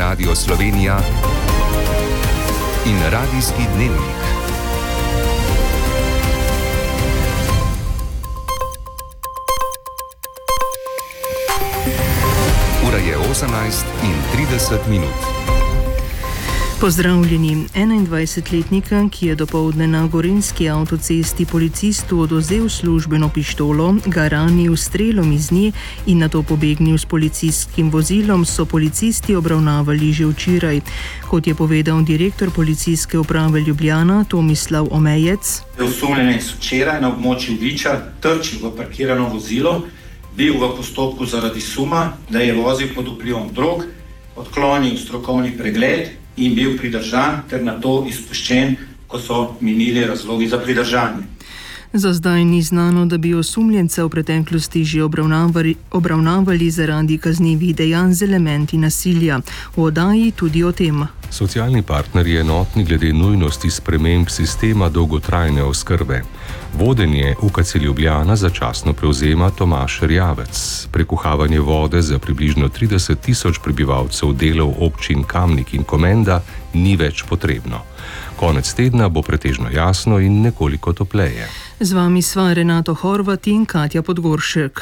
Radio Slovenija in Radijski dnevnik. Ura je 18:30. Pozdravljeni. 21-letnika, ki je dopoldne na gorenjski avtocesti policistu odvzel službeno pištolo, ga ranil strelom iz nje in nato pobegnil s policijskim vozilom, so policisti obravnavali že včeraj. Kot je povedal direktor policijske uprave Ljubljana Tomislav Omejec. Osumljenec včeraj na območju Viča trčil v parkirano vozilo, bil v postopku zaradi suma, da je vozil pod vplivom drog, odklonil strokovni pregled in bil pridržan ter nato izpuščen, ko so minili razlogi za pridržanje. Za zdaj ni znano, da bi osumljenca v preteklosti že obravnavali zaradi kaznivih dejanj z elementi nasilja. V oddaji tudi o tem. Socialni partnerji je enotni glede nujnosti sprememb sistema dolgotrajne oskrbe. Vodenje UKC Ljubljana začasno prevzema Tomaž Rjavec. Prekuhavanje vode za približno 30.000 prebivalcev delov občin Kamnik in Komenda ni več potrebno. Konec tedna bo pretežno jasno in nekoliko topleje. Z vami sva Renato Horvat in Katja Podgoršek.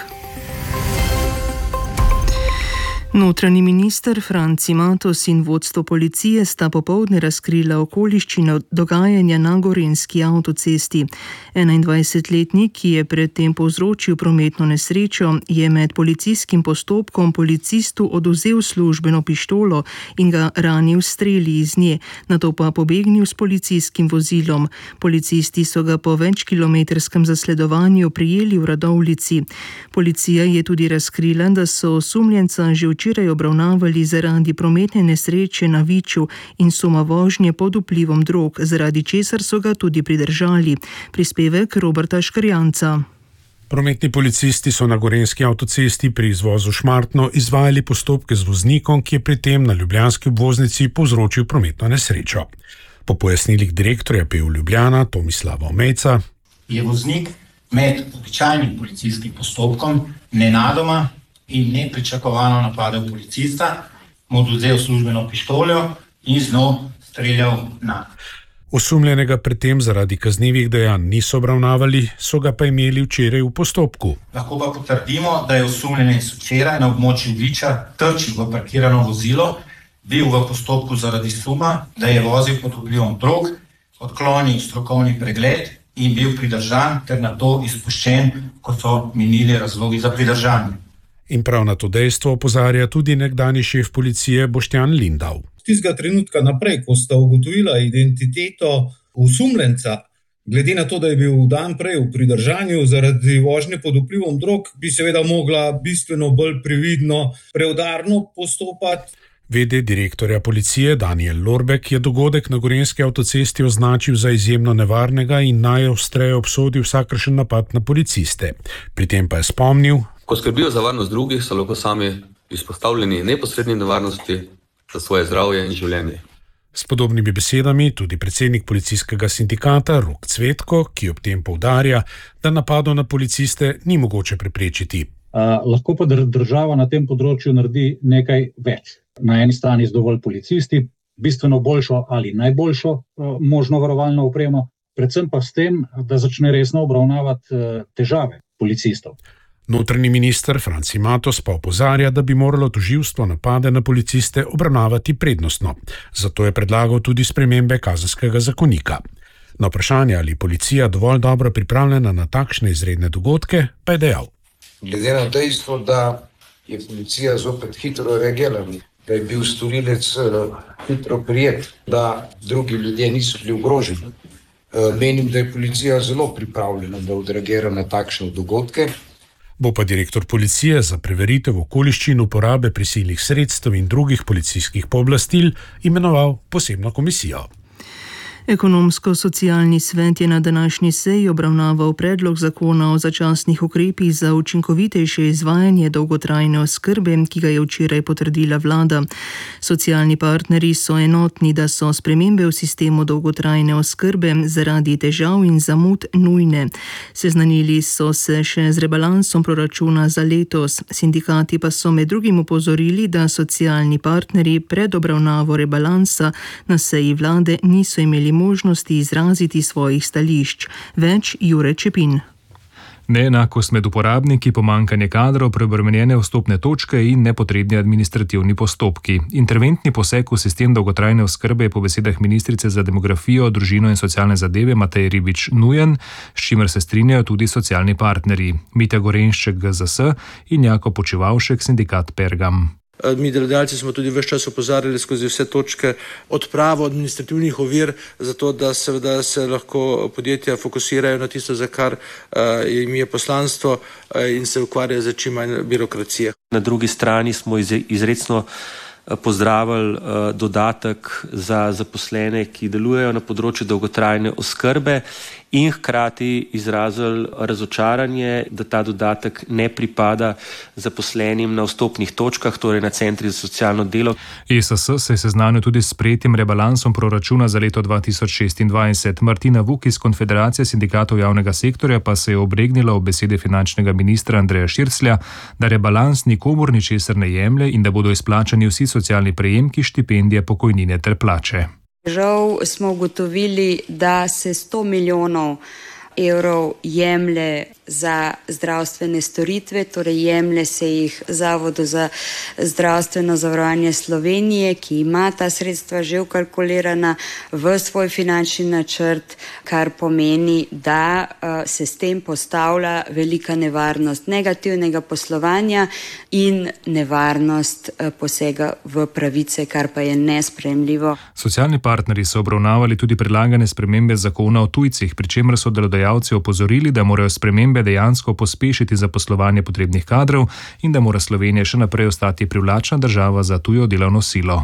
Notranji minister Franci Matos in vodstvo policije sta popoldne razkrila okoliščine dogajanja na gorenjski avtocesti. 21-letnik, ki je predtem povzročil prometno nesrečo, je med policijskim postopkom policistu odvzel službeno pištolo in ga ranil s streli iz nje, nato pa pobegnil s policijskim vozilom. Policisti so ga po večkilometrskem zasledovanju prijeli v Radovljici. Policija je tudi razkrila, da so osumljenca že včeraj obravnavali zaradi prometne nesreče na Viču in suma vožnje pod vplivom drog, zaradi česar so ga tudi pridržali. Prispevek Roberta Škrjanca. Prometni policisti so na gorenjski avtocesti pri izvozu Šmartno izvajali postopke z voznikom, ki je pri tem na ljubljanski obvoznici povzročil prometno nesrečo. Po pojasnilih direktorja PU Ljubljana Tomislava Omejca je voznik med običajnim policijskim postopkom nenadoma in nepričakovano napadel policista, mu odvzel službeno pištolo in z njo streljal na. Osumljenega predtem zaradi kaznivih dejanj niso obravnavali, so ga pa imeli včeraj v postopku. Lahko pa potrdimo, da je osumljenec včeraj na območju Viča trčil v parkirano vozilo, bil v postopku zaradi suma, da je vozil pod vplivom drog, odklonil strokovni pregled in bil pridržan ter nato izpuščen, ko so minili razlogi za pridržanje. In prav na to dejstvo opozarja tudi nekdanji šef policije Boštjan Lindav. Z tistega trenutka naprej, ko sta ugotovila identiteto osumljenca, glede na to, da je bil dan prej v pridržanju zaradi vožnje pod vplivom drog, bi seveda mogla bistveno bolj previdno, preudarno postopati. V.d. direktorja policije Daniel Lorbek je dogodek na gorenjski avtocesti označil za izjemno nevarnega in najostreje obsodil vsakršen napad na policiste. Pri tem pa je spomnil: Ko skrbijo za varnost drugih, so lahko sami izpostavljeni neposredni nevarnosti za svoje zdravje in življenje. S podobnimi besedami tudi predsednik policijskega sindikata Rok Cvetko, ki ob tem poudarja, da napadov na policiste ni mogoče preprečiti. Lahko pa država na tem področju naredi nekaj več. Na eni strani z dovolj policisti, bistveno boljšo ali najboljšo možno varovalno opremo, predvsem pa s tem, da začne resno obravnavati težave policistov. Notranji minister Franci Matos pa opozarja, da bi moralo tožilstvo napade na policiste obravnavati prednostno. Zato je predlagal tudi spremembe kazenskega zakonika. Na vprašanje, ali policija dovolj dobro pripravljena na takšne izredne dogodke, pa je dejal: Glede na dejstvo, da je policija zopet hitro reagirala, da je bil storilec hitro prijet, da drugi ljudje niso bili ogroženi, menim, da je policija zelo pripravljena, da odreagira na takšne dogodke. Bo pa direktor policije za preveritev okoliščin uporabe prisilnih sredstev in drugih policijskih pooblastil imenoval posebno komisijo. Ekonomsko-socialni svet je na današnji seji obravnaval predlog zakona o začasnih ukrepih za učinkovitejše izvajanje dolgotrajne oskrbe, ki ga je včeraj potrdila vlada. Socialni partnerji so enotni, da so spremembe v sistemu dolgotrajne oskrbe zaradi težav in zamud nujne. Seznanili so se še z rebalansom proračuna za letos. Sindikati pa so med drugim opozorili, da socialni partnerji pred obravnavo rebalansa na seji vlade niso imeli možnosti izraziti svojih stališč. Več Jure Čepin. Neenakost med uporabniki, pomanjkanje kadrov, preobremenjene vstopne točke in nepotrebni administrativni postopki. Interventni poseg v sistem dolgotrajne oskrbe je po besedah ministrice za demografijo, družino in socialne zadeve Mateje Ribič nujen, s čimer se strinjajo tudi socialni partnerji. Mitja Gorenšček GZS in Jako Počivavšek sindikat Pergam. Mi delodajalci smo tudi ves čas opozarjali skozi vse točke odpravo administrativnih ovir, zato da seveda se lahko podjetja fokusirajo na tisto, za kar jim je poslanstvo in se ukvarjajo z čim manj birokracije. Na drugi strani smo izrecno pozdravili dodatek za zaposlene, ki delujejo na področju dolgotrajne oskrbe in hkrati izrazili razočaranje, da ta dodatek ne pripada zaposlenim na vstopnih točkah, torej na centri za socialno delo. ESS se je seznanil tudi s sprejetim rebalansom proračuna za leto 2026. Martina Vuk iz Konfederacije sindikatov javnega sektorja pa se je obregnila ob besede finančnega ministra Andreja Širclja, da rebalans nikomur ničesar ne jemlje in da bodo izplačani vsi socialni prejemki, štipendije, pokojnine ter plače. Žal smo ugotovili, da se 100 milijonov evrov jemlje za zdravstvene storitve, torej jemlje se jih Zavodu za zdravstveno zavarovanje Slovenije, ki ima ta sredstva že vkalkulirana v svoj finančni načrt, kar pomeni, da se s tem postavlja velika nevarnost negativnega poslovanja in nevarnost posega v pravice, kar pa je nesprejemljivo. Socialni partnerji so obravnavali tudi predlagane spremembe zakona o tujcih, pri čemer so delodajalci opozorili, da morajo spremembe dejansko pospešiti zaposlovanje potrebnih kadrov in da mora Slovenija še naprej ostati privlačna država za tujo delovno silo.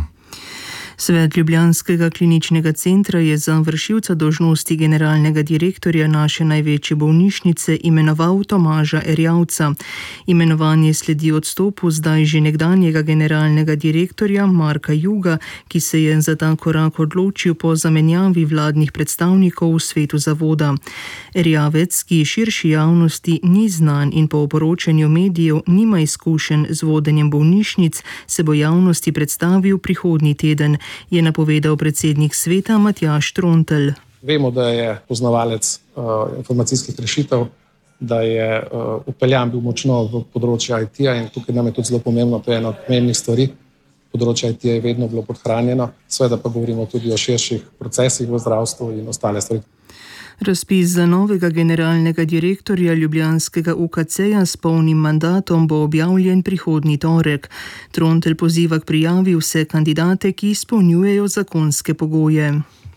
Svet ljubljanskega kliničnega centra je za vršilca dolžnosti generalnega direktorja naše največje bolnišnice imenoval Tomaža Erjavca. Imenovanje sledi odstopu zdaj že nekdanjega generalnega direktorja Marka Juga, ki se je za ta korak odločil po zamenjavi vladnih predstavnikov v svetu zavoda. Erjavec, ki širši javnosti ni znan in po poročanju medijev nima izkušenj z vodenjem bolnišnic, se bo javnosti predstavil prihodnji teden, je napovedal predsednik sveta Matjaž Trontelj. Vemo, da je poznavalec informacijskih rešitev, da je upeljan bil močno v področju IT-ja in tukaj nam je tudi zelo pomembno, to je ena od pomembnih stvari. Področje IT-ja je vedno bilo podhranjeno, seveda pa govorimo tudi o širših procesih v zdravstvu in ostale stvari. Razpis za novega generalnega direktorja ljubljanskega UKC-ja s polnim mandatom bo objavljen prihodnji torek. Trontelj poziva k prijavi vse kandidate, ki izpolnjujejo zakonske pogoje.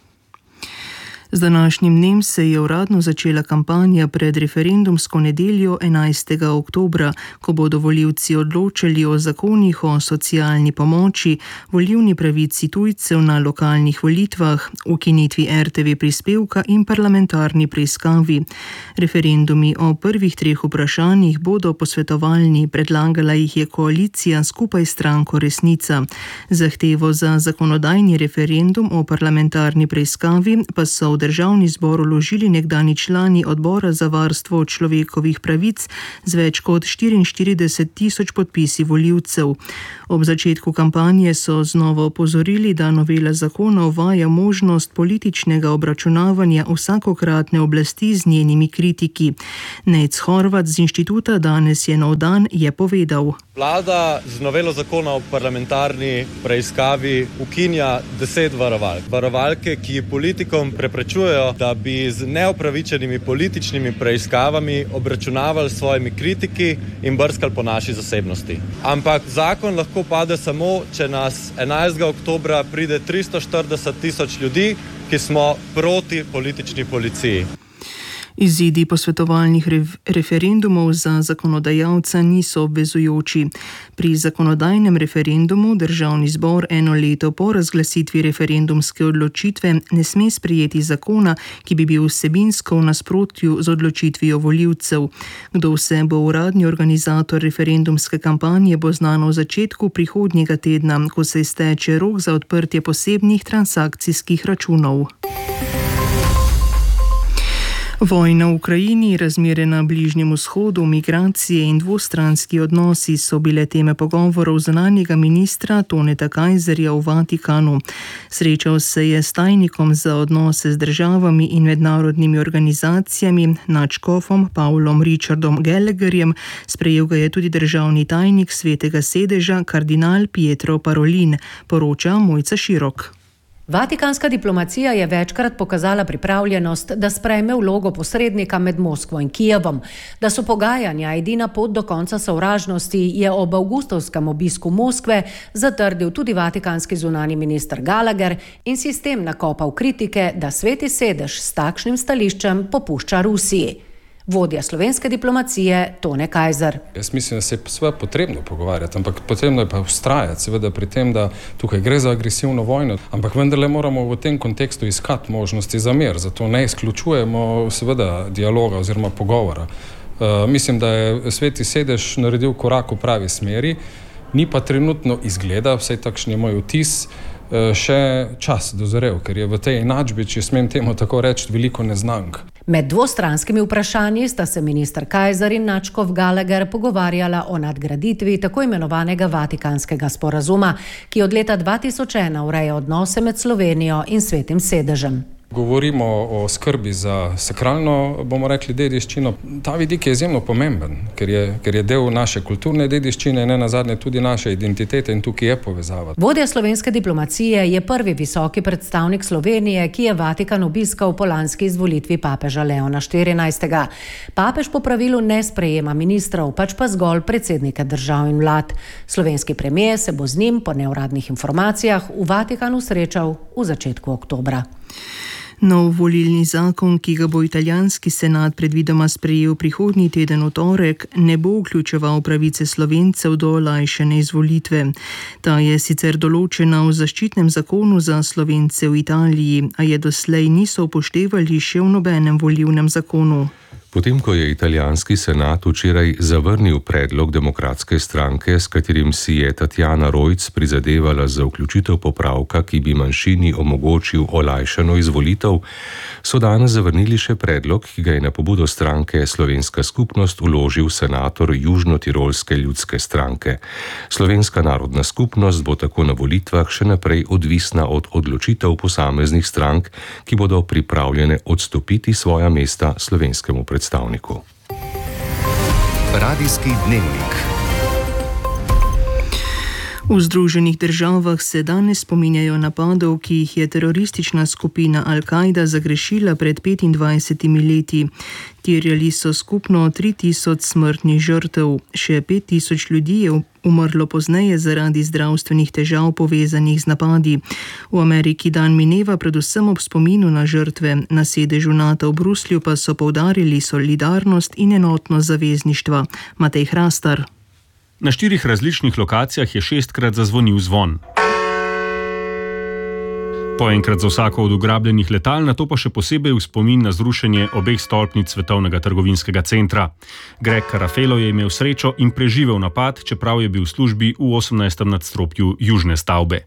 Z današnjim dnem se je uradno začela kampanja pred referendumsko nedeljo 11. oktobra, ko bodo volivci odločali o zakonih o socialni pomoči, volilni pravici tujcev na lokalnih volitvah, ukinitvi RTV prispevka in parlamentarni preiskavi. Referendumi o prvih 3 vprašanjih bodo posvetovalni, predlagala jih je koalicija skupaj s stranko Resnica. Zahtevo za zakonodajni referendum o parlamentarni preiskavi pa so v Državni zbor vložili nekdani člani Odbora za varstvo človekovih pravic z več kot 44 tisoč podpisi volivcev. Ob začetku kampanje so znova opozorili, da novela zakona uvaja možnost političnega obračunavanja vsakokratne oblasti z njenimi kritiki. Nejc Horvat z inštituta Danes je nov dan je povedal. Vlada z novelo zakona o parlamentarni preiskavi ukinja 10 varovalk. Varovalke, ki politikom preprečujejo, da bi z neopravičenimi političnimi preiskavami obračunavali s svojimi kritiki in brskali po naši zasebnosti. Ampak zakon lahko pade samo, če nas 11. oktobra pride 340 tisoč ljudi, ki smo proti politični policiji. Izidi posvetovalnih referendumov za zakonodajalca niso obvezujoči. Pri zakonodajnem referendumu Državni zbor 1 leto po razglasitvi referendumske odločitve ne sme sprejeti zakona, ki bi bil vsebinsko v nasprotju z odločitvijo volivcev. Kdo vse bo uradni organizator referendumske kampanje, bo znano v začetku prihodnjega tedna, ko se izteče rok za odprtje posebnih transakcijskih računov. Vojna v Ukrajini, razmere na Bližnjem vzhodu, migracije in dvostranski odnosi so bile teme pogovorov zunanjega ministra Toneta Kajzerja v Vatikanu. Srečal se je s tajnikom za odnose z državami in mednarodnimi organizacijami, nadškofom Pavlom Richardom Gallagherjem, sprejel ga je tudi državni tajnik Svetega sedeža kardinal Pietro Parolin, poroča Mojca Širok. Vatikanska diplomacija je večkrat pokazala pripravljenost, da sprejme vlogo posrednika med Moskvo in Kijevom. Da so pogajanja edina pot do konca sovražnosti, je ob avgustovskem obisku Moskve zatrdil tudi vatikanski zunanji minister Gallagher in si s tem nakopal kritike, da Sveti sedež s takšnim stališčem popušča Rusiji. Vodja slovenske diplomacije Tone Kajzer. Jaz mislim, da se je seveda potrebno pogovarjati, ampak potrebno je pa vztrajati seveda pri tem, da tukaj gre za agresivno vojno, ampak vendarle moramo v tem kontekstu iskati možnosti za mir, zato ne izključujemo seveda dialoga oziroma pogovora. Mislim, da je Sveti sedež naredil korak v pravi smeri, ni pa trenutno izgleda, vsaj takšen je moj vtis, še čas dozorel, ker je v tej enačbi, če smem temu tako reči, veliko neznank. Med dvostranskimi vprašanji sta se minister Kajzer in nadškof Gallagher pogovarjala o nadgraditvi tako imenovanega Vatikanskega sporazuma, ki od leta 2001 ureja odnose med Slovenijo in Svetim sedežem. Govorimo o skrbi za sakralno, bomo rekli, dediščino. Ta vidik je izjemno pomemben, ker je del naše kulturne dediščine in nenazadnje tudi naše identitete in tukaj je povezava. Vodja slovenske diplomacije je prvi visoki predstavnik Slovenije, ki je Vatikan obiskal po lanski izvolitvi papeža Leona XIV. Papež po pravilu ne sprejema ministrov, pač pa zgolj predsednike držav in vlad. Slovenski premier se bo z njim po neuradnih informacijah v Vatikanu srečal v začetku oktobra. Nov volilni zakon, ki ga bo italijanski senat predvidoma sprejel prihodnji teden v torek, ne bo vključeval pravice Slovencev do olajšane izvolitve. Ta je sicer določena v zaščitnem zakonu za Slovence v Italiji, a je doslej niso upoštevali še v nobenem volilnem zakonu. Potem, ko je italijanski senat včeraj zavrnil predlog Demokratske stranke, s katerim si je Tatjana Rojc prizadevala za vključitev popravka, ki bi manjšini omogočil olajšano izvolitev, so danes zavrnili še predlog, ki ga je na pobudo stranke Slovenska skupnost vložil senator Južnotirolske ljudske stranke. Slovenska narodna skupnost bo tako na volitvah še naprej odvisna od odločitev posameznih strank, ki bodo pripravljene odstopiti svoja mesta slovenskemu predstavniku. Radijski dnevnik. V Združenih državah se danes spominjajo napadov, ki jih je teroristična skupina Al-Kaida zagrešila pred 25 leti. Terjali so skupno 3000 smrtnih žrtev, še 5000 ljudi je umrlo pozneje zaradi zdravstvenih težav povezanih z napadi. V Ameriki dan mineva predvsem ob spominu na žrtve, na sedežu NATO v Bruslju pa so poudarili solidarnost in enotnost zavezništva. Matej Hrastar. Na 4 različnih lokacijah je 6krat zazvonil zvon. Po enkrat za vsako od ugrabljenih letal, nato pa še posebej v spomin na zrušenje obeh stolpnic Svetovnega trgovinskega centra. Greg Carafelo je imel srečo in preživel napad, čeprav je bil v službi v 18. nadstropju južne stavbe.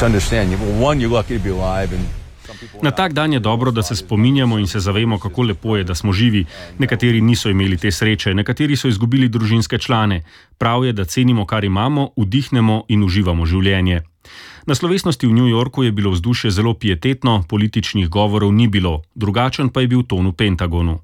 Na tak dan je dobro, da se spominjamo in se zavemo, kako lepo je, da smo živi. Nekateri niso imeli te sreče, nekateri so izgubili družinske člane. Prav je, da cenimo, kar imamo, vdihnemo in uživamo življenje. Na slovesnosti v New Yorku je bilo vzdušje zelo pietetno, političnih govorov ni bilo, drugačen pa je bil ton v Pentagonu.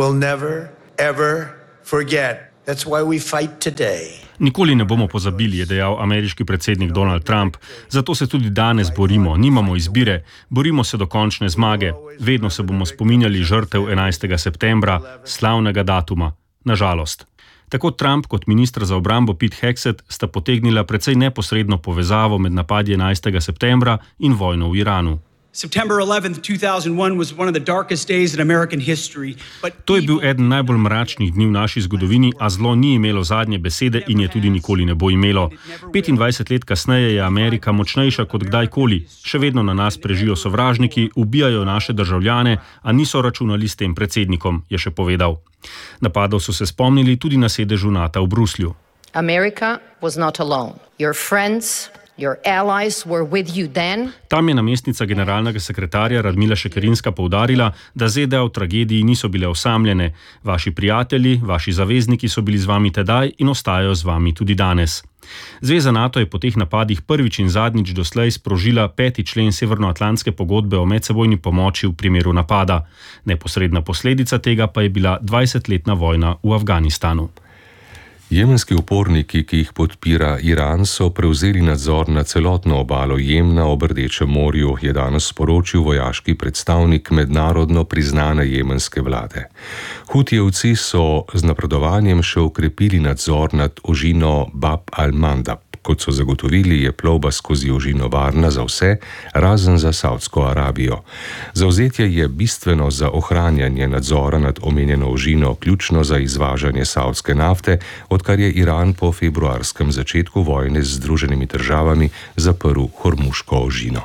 Nikoli ne bomo pozabili, je dejal ameriški predsednik Donald Trump. Zato se tudi danes borimo, nimamo izbire, borimo se do končne zmage. Vedno se bomo spominjali žrtev 11. septembra, slavnega datuma. Nažalost. Tako Trump kot minister za obrambo Pete Hegseth sta potegnila precej neposredno povezavo med napadi 11. septembra in vojno v Iranu. September 11th, 2001 was one of the darkest days in American history. To je bil eden najbolj mračnih dni v naši zgodovini, a zlo ni imelo zadnje besede in je tudi nikoli ne bo imelo. 25 let kasneje je Amerika močnejša kot kdajkoli. Še vedno na nas prežijo sovražniki, ubijajo naše državljane, a niso računali s tem predsednikom, je še povedal. Napadov so se spomnili tudi na sedežu NATO v Bruslju. America was not alone. Your friends, your allies were with you then. Tam je namestnica generalnega sekretarja Radmila Šekerinska poudarila, da ZDA v tragediji niso bile osamljene. Vaši prijatelji, vaši zavezniki so bili z vami tedaj in ostajajo z vami tudi danes. Zveza NATO je po teh napadih prvič in zadnjič doslej sprožila 5. člen Severnoatlantske pogodbe o medsebojni pomoči v primeru napada. Neposredna posledica tega pa je bila 20-letna vojna v Afganistanu. Jemenski uporniki, ki jih podpira Iran, so prevzeli nadzor nad celotno obalo Jemna ob Rdečem morju, je danes sporočil vojaški predstavnik mednarodno priznane jemenske vlade. Hutijevci so z napredovanjem še okrepili nadzor nad ožino Bab al-Mandab. Kot so zagotovili, je plovba skozi ožino varna za vse, razen za Saudsko Arabijo. Zavzetje je bistveno za ohranjanje nadzora nad omenjeno ožino, ključno za izvažanje saudske nafte, odkar je Iran po februarskem začetku vojne z Združenimi državami zaprl Hormuško ožino.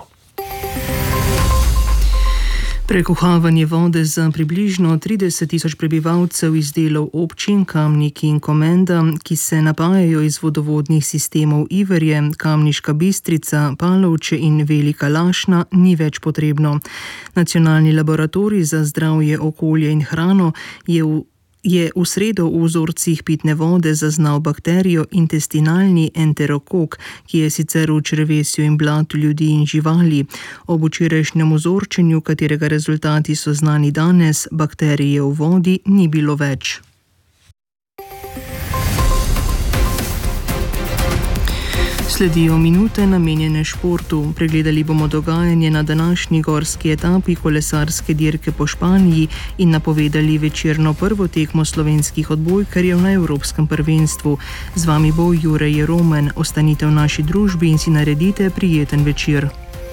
Prekuhavanje vode za približno 30.000 prebivalcev iz delov občin Kamnik in Komenda, ki se napajajo iz vodovodnih sistemov Iverje, Kamniška Bistrica, Palovče in Velika Lašna, ni več potrebno. Nacionalni laboratorij za zdravje, okolje in hrano je v sredo v vzorcih pitne vode zaznal bakterijo intestinalni enterokok, ki je sicer v črevesju in blatu ljudi in živali. Ob včerajšnjem vzorčenju, katerega rezultati so znani danes, bakterije v vodi ni bilo več. Sledijo minute namenjene športu. Pregledali bomo dogajanje na današnji gorski etapi kolesarske dirke po Španiji in napovedali večerno prvo tekmo slovenskih odbojkarjev na Evropskem prvenstvu. Z vami bo Jure Jeromen. Ostanite v naši družbi in si naredite prijeten večer.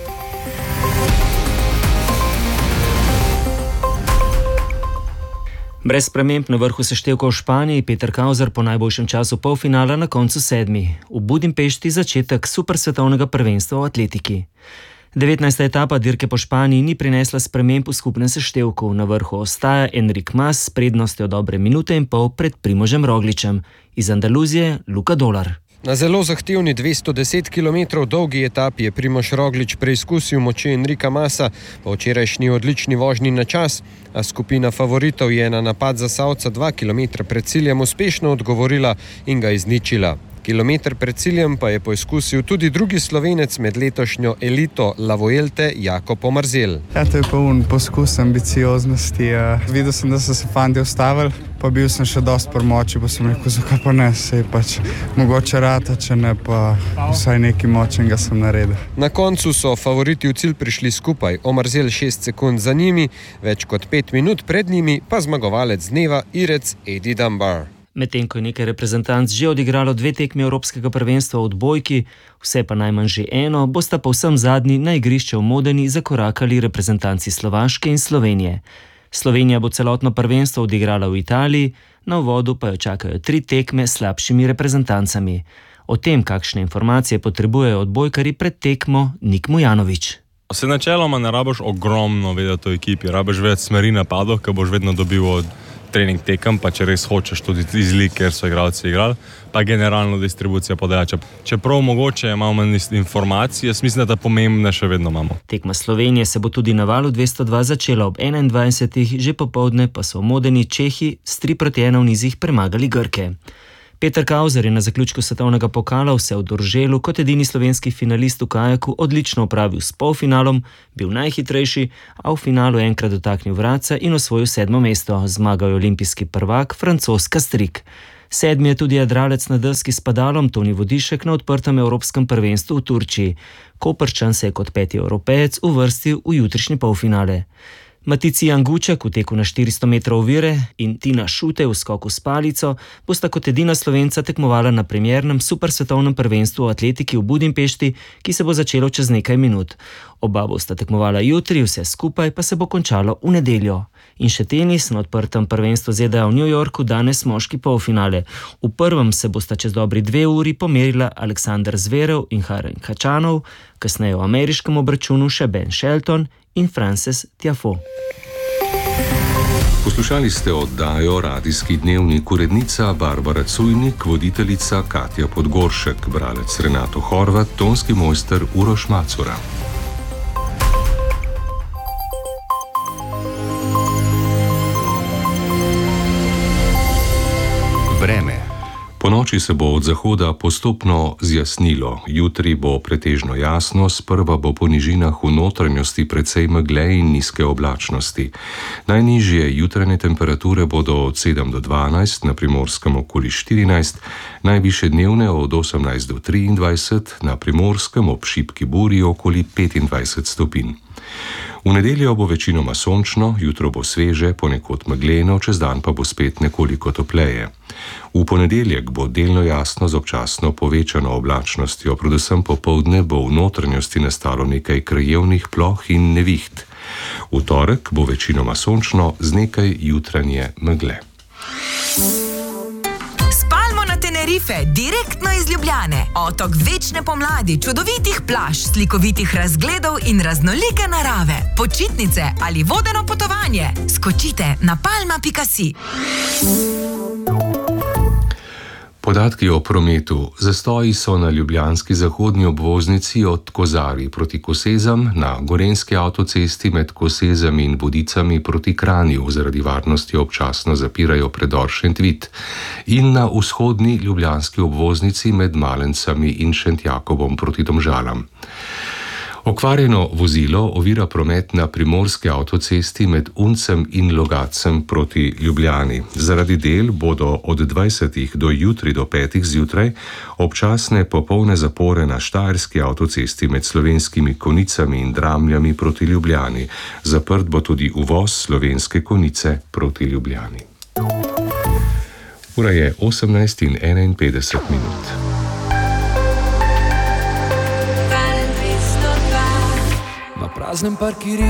Brez sprememb na vrhu seštevka v Španiji, Peter Kauzer po najboljšem času polfinala na koncu 7. V Budimpešti začetek supersvetovnega prvenstva v atletiki. 19. etapa dirke po Španiji ni prinesla sprememb v skupnem seštevku. Na vrhu ostaja Enric Mas s prednostjo dobre minute in pol pred Primožem Rogličem. Iz Andaluzije Luka Dolar. Na zelo zahtevni 210 km dolgi etapi je Primož Roglič preizkusil moči Enrika Masa po včerajšnji odlični vožnji na čas, a skupina favoritov je na napad za Savca 2 km pred ciljem uspešno odgovorila in ga izničila. Kilometer pred ciljem pa je poizkusil tudi drugi Slovenec med letošnjo elito La Vuelte, Jakob Omarzel. Ja, to je poln poskus ambicioznosti. Videl sem, da so se fandi ustavili, pa bil sem še dosti pri moči, pa sem rekel, zakaj pa ne, sej pač mogoče rata, če ne, pa vsaj nekaj močnega sem naredil. Na koncu so favoriti v cilj prišli skupaj, Omarzel 6 sekund za njimi, več kot 5 minut pred njimi pa zmagovalec dneva Irec Eddie Dunbar. Medtem ko je nekaj reprezentanc že odigralo 2 tekmi Evropskega prvenstva v odbojki, vse pa najmanj že eno, bosta povsem zadnji na igrišče v Modeni zakorakali reprezentanci Slovaške in Slovenije. Slovenija bo celotno prvenstvo odigrala v Italiji, na uvodu pa jo čakajo 3 tekme s slabšimi reprezentancami. O tem, kakšne informacije potrebujejo odbojkari pred tekmo, Nik Mujanović. Se načeloma ne rabiš ogromno vedeti o ekipi, rabiš vedeti smeri napadov, ker boš vedno dobil trening tekem, pa če res hočeš tudi iz lig, ker so igralci igrali, pa generalno distribucija podajača. Čeprav mogoče imamo manj informacij, jaz mislim, da pomembne še vedno imamo. Tekma Slovenije se bo tudi na valu 202 začela ob 21. Že popoldne pa so v Modeni Čehi s 3-1 v nizih premagali Grke. Peter Kauzer je na zaključku svetovnega pokala vse v Dorželu kot edini slovenski finalist v kajaku odlično opravil s polfinalom, bil najhitrejši, a v finalu enkrat dotaknil vratca in osvojil 7. mesto. Zmagal je olimpijski prvak Francoz Castrik. 7. je tudi jadralec na deski s padalom Toni Vodišek na odprtem Evropskem prvenstvu v Turčiji. Koprčan se je kot 5. Evropejec uvrstil v jutrišnje polfinale. Matici Janguček v teku na 400 metrov ovire in Tina Šute v skoku s palico bosta kot edina Slovenca tekmovala na premiernem supersvetovnem prvenstvu v atletiki v Budimpešti, ki se bo začelo čez nekaj minut. Oba bosta tekmovala jutri, vse skupaj pa se bo končalo v nedeljo. In še tenis na odprtem prvenstvu ZDA v New Yorku, danes moški polfinale. V prvem se bosta čez dobri 2 uri pomerila Aleksander Zverev in Karen Khachanov, kasneje v ameriškem obračunu še Ben Shelton in Frances Tiafoe. Poslušali ste oddajo Radijski dnevnik, urednica Barbara Cujnik, voditeljica Katja Podgoršek, bralec Renato Horvat, tonski mojster Uroš Macura. Vreme. Po noči se bo od zahoda postopno zjasnilo. Jutri bo pretežno jasno, sprva bo po nižinah v notranjosti precej megle in nizke oblačnosti. Najnižje jutranje temperature bodo od 7 do 12, na Primorskem okoli 14, najvišje dnevne od 18 do 23, na Primorskem ob šibki burji okoli 25 stopinj. V nedeljo bo večinoma sončno, jutro bo sveže, ponekod megleno, čez dan pa bo spet nekoliko topleje. V ponedeljek bo delno jasno z občasno povečano oblačnostjo, predvsem popoldne bo v notranjosti nastalo nekaj krajevnih ploh in neviht. V torek bo večinoma sončno z nekaj jutranje megle. Tenerife, direktno iz Ljubljane. Otok večne pomladi, čudovitih plaž, slikovitih razgledov in raznolike narave. Počitnice ali vodeno potovanje. Skočite na palma.si. Podatki o prometu. Zastoji so na ljubljanski zahodni obvoznici od Kozarij proti Kosezam, na gorenjski avtocesti med Kosezami in Vodicami proti Kranju, zaradi varnosti občasno zapirajo predor Šentvit, in na vzhodni ljubljanski obvoznici med Malencami in Šentjakobom proti Domžalam. Okvarjeno vozilo ovira promet na primorski avtocesti med Uncem in Logacem proti Ljubljani. Zaradi del bodo od 20 do jutri do 5 zjutraj občasne popolne zapore na štajerski avtocesti med Slovenskimi Konicami in Dramljami proti Ljubljani. Zaprt bo tudi uvoz Slovenske Konice proti Ljubljani. Ura je 18:51. Na praznem parkirišču